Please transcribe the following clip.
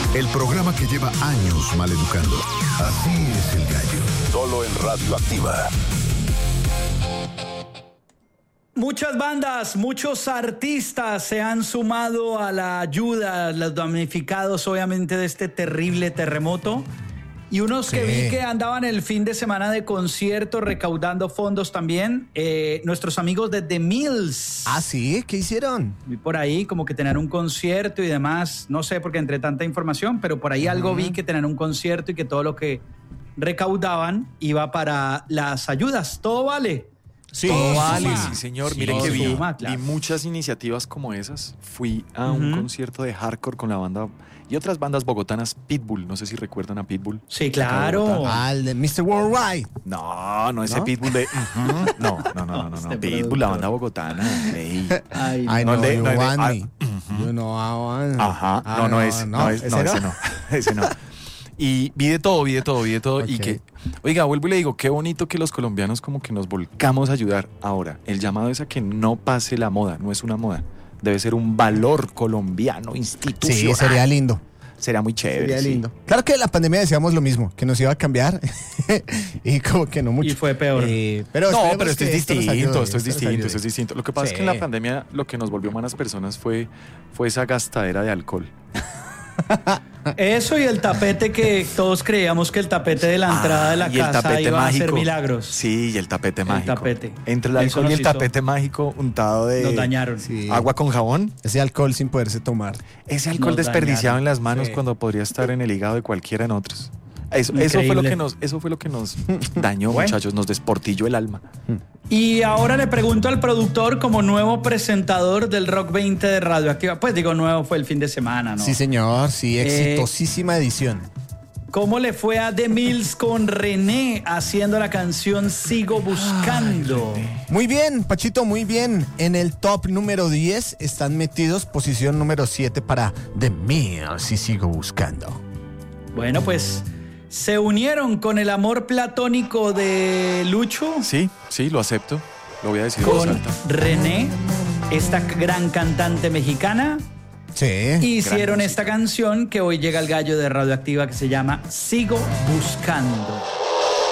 el programa que lleva años maleducando. Así es el gallo. Solo en Radioactiva. Muchas bandas, muchos artistas se han sumado a la ayuda, los damnificados obviamente de este terrible terremoto. Y unos que vi que andaban el fin de semana de concierto recaudando fondos también, nuestros amigos de The Mills. Ah, ¿sí? ¿Qué hicieron? Vi por ahí como que tenían un concierto y demás, no sé porque entre tanta información, pero por ahí algo vi que tenían un concierto y que todo lo que recaudaban iba para las ayudas. Todo vale. Sí, Todo vale, suma. sí, señor. Sí, Mire todo que vi suma, claro. muchas iniciativas como esas. Fui a un concierto de hardcore con la banda y otras bandas bogotanas, Pitbull. No sé si recuerdan a Pitbull. Sí, claro. Al de Mr. Worldwide. No, ese ¿No? Pitbull de... No. Pitbull, la banda bogotana. Ey. Ay, I No, know de- you no, de- want ah, me. You know I want. Ajá, Ah, ese no. Ese no. Y vi de todo. Ok. Y que, oiga, vuelvo y le digo, qué bonito que los colombianos como que nos volcamos a ayudar. Ahora, el llamado es a que no pase la moda, no es una moda. Debe ser un valor colombiano, institucional. Sí, sería lindo. Sería muy chévere. Sería sí. lindo. Claro que en la pandemia decíamos lo mismo, que nos iba a cambiar. Y como que no mucho. Y fue peor. Pero No, esperemos pero esto que es esto nos distinto, ayude, esto es nos ayude. distinto. Lo que pasa es que en la pandemia lo que nos volvió malas personas fue esa gastadera de alcohol. Eso y el tapete que todos creíamos que el tapete de la entrada de la y el casa tapete iba a hacer mágico. milagros. Sí, y el tapete mágico. tapete. Entre el Eso alcohol y nos el hizo- tapete mágico untado Nos de dañaron. Sí. agua con jabón. Ese alcohol sin poderse tomar. Ese alcohol Nos desperdiciado dañaron. en las manos Sí. cuando podría estar en el hígado de cualquiera en otros. Eso Increíble. fue lo que nos dañó, Bueno. muchachos, nos desportilló el alma. Y ahora le pregunto al productor como nuevo presentador del Rock 20 de Radioactiva. Pues digo nuevo, fue el fin de semana, ¿no? Sí, señor. Sí, exitosísima edición. ¿Cómo le fue a The Mills con René haciendo la canción Sigo Buscando? Muy bien, Pachito, muy bien. En el top número 10 están metidos, posición número 7 para The Mills y Sigo Buscando. Bueno, pues se unieron con el amor platónico de Lucho, Sí, lo acepto. Lo voy a decir en voz con alta. René, esta gran cantante mexicana. Sí. Hicieron esta canción que hoy llega al gallo de Radioactiva que se llama Sigo Buscando.